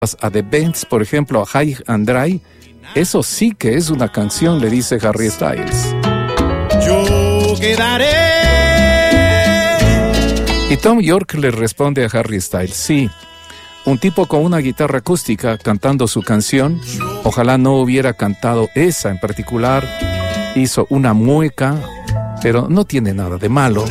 a The Bends, por ejemplo, a High and Dry, eso sí que es una canción, le dice Harry Styles. Yo quedaré. Y Thom Yorke le responde a Harry Styles, sí, un tipo con una guitarra acústica cantando su canción, ojalá no hubiera cantado esa en particular, hizo una mueca, pero no tiene nada de malo.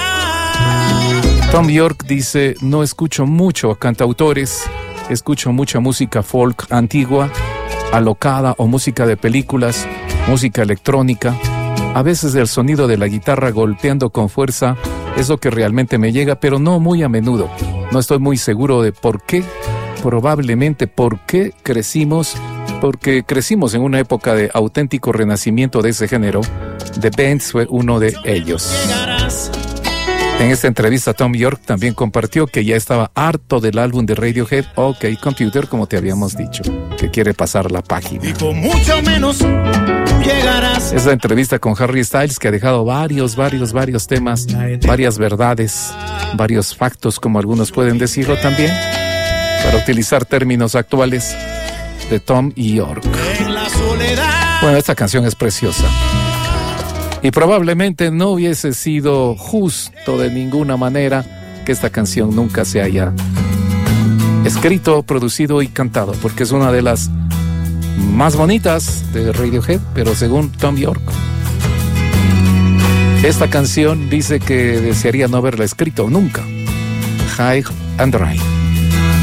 Thom Yorke dice, no escucho mucho a cantautores, escucho mucha música folk antigua, alocada o música de películas, música electrónica. A veces el sonido de la guitarra golpeando con fuerza es lo que realmente me llega, pero no muy a menudo. No estoy muy seguro de por qué, probablemente porque crecimos en una época de auténtico renacimiento de ese género. The Bends fue uno de ellos. En esta entrevista, Thom Yorke también compartió que ya estaba harto del álbum de Radiohead, OK Computer, como te habíamos dicho, que quiere pasar la página. Y con mucho menos tú llegarás. Es la entrevista con Harry Styles, que ha dejado varios temas, varias verdades, varios factos, como algunos pueden decirlo también, para utilizar términos actuales de Thom Yorke. Bueno, esta canción es preciosa. Y probablemente no hubiese sido justo de ninguna manera que esta canción nunca se haya escrito, producido y cantado, porque es una de las más bonitas de Radiohead, pero según Thom Yorke, esta canción dice que desearía no haberla escrito nunca. High and Dry.